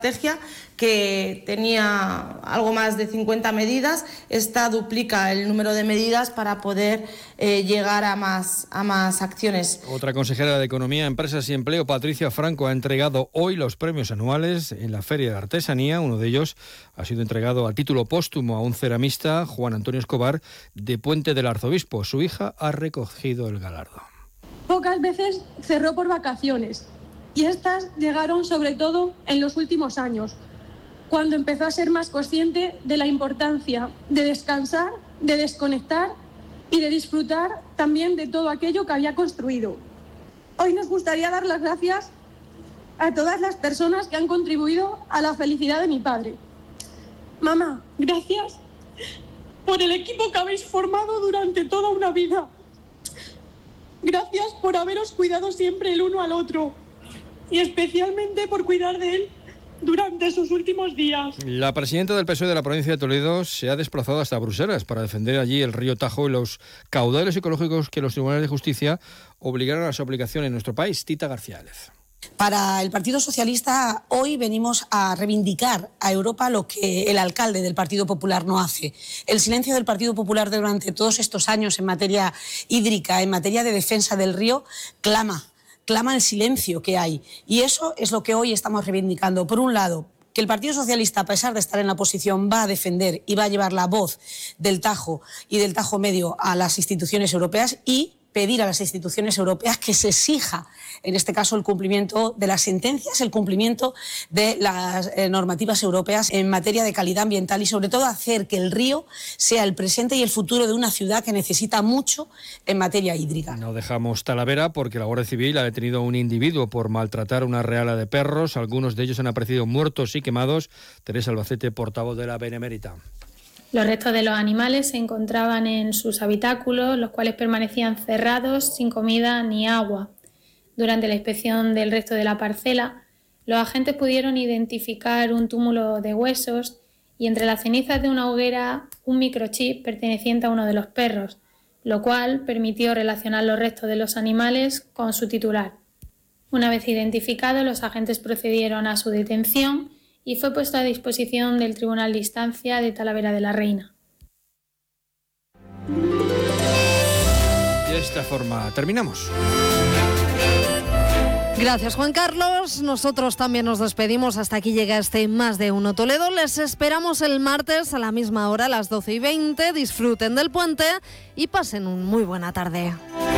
estrategia que tenía algo más de 50 medidas. Esta duplica el número de medidas para poder llegar a más acciones. Otra consejera de Economía, Empresas y Empleo, Patricia Franco, ha entregado hoy los premios anuales en la Feria de Artesanía. Uno de ellos ha sido entregado a título póstumo a un ceramista, Juan Antonio Escobar, de Puente del Arzobispo. Su hija ha recogido el galardón. Pocas veces cerró por vacaciones. Y estas llegaron sobre todo en los últimos años, cuando empezó a ser más consciente de la importancia de descansar, de desconectar y de disfrutar también de todo aquello que había construido. Hoy nos gustaría dar las gracias a todas las personas que han contribuido a la felicidad de mi padre. Mamá, gracias por el equipo que habéis formado durante toda una vida. Gracias por haberos cuidado siempre el uno al otro. Y especialmente por cuidar de él durante sus últimos días. La presidenta del PSOE de la provincia de Toledo se ha desplazado hasta Bruselas para defender allí el río Tajo y los caudales ecológicos que los tribunales de justicia obligaron a su aplicación en nuestro país. Tita García Ález. Para el Partido Socialista, hoy venimos a reivindicar a Europa lo que el alcalde del Partido Popular no hace. El silencio del Partido Popular durante todos estos años en materia hídrica, en materia de defensa del río, clama el silencio que hay. Y eso es lo que hoy estamos reivindicando. Por un lado, que el Partido Socialista, a pesar de estar en la oposición, va a defender y va a llevar la voz del Tajo y del Tajo Medio a las instituciones europeas y pedir a las instituciones europeas que se exija, en este caso, el cumplimiento de las sentencias, el cumplimiento de las normativas europeas en materia de calidad ambiental y, sobre todo, hacer que el río sea el presente y el futuro de una ciudad que necesita mucho en materia hídrica. No dejamos Talavera porque la Guardia Civil ha detenido a un individuo por maltratar una reala de perros. Algunos de ellos han aparecido muertos y quemados. Teresa Albacete, portavoz de la Benemérita. Los restos de los animales se encontraban en sus habitáculos, los cuales permanecían cerrados, sin comida ni agua. Durante la inspección del resto de la parcela, los agentes pudieron identificar un túmulo de huesos y entre las cenizas de una hoguera un microchip perteneciente a uno de los perros, lo cual permitió relacionar los restos de los animales con su titular. Una vez identificados, los agentes procedieron a su detención y fue puesto a disposición del Tribunal de Instancia de Talavera de la Reina. De esta forma terminamos. Gracias, Juan Carlos. Nosotros también nos despedimos. Hasta aquí llega este Más de Uno Toledo. Les esperamos el martes a la misma hora, a las 12:20. Disfruten del puente y pasen una muy buena tarde.